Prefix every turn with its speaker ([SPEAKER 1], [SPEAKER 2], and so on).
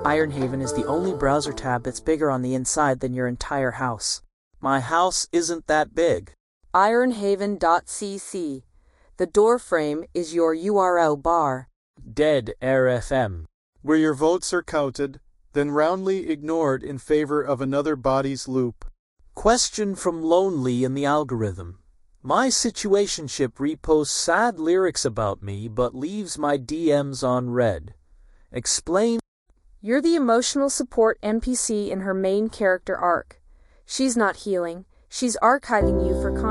[SPEAKER 1] Ironhaven is the only browser tab that's bigger on the inside than your entire house.
[SPEAKER 2] My house isn't that big.
[SPEAKER 3] Ironhaven.cc. The door frame is your URL bar.
[SPEAKER 2] Dead Air FM.
[SPEAKER 4] Where your votes are counted, then roundly ignored in favor of another body's loop.
[SPEAKER 2] Question from Lonely in the algorithm. My situationship reposts sad lyrics about me but leaves my DMs on red. Explain.
[SPEAKER 3] You're the emotional support NPC in her main character arc. She's not healing. She's archiving you for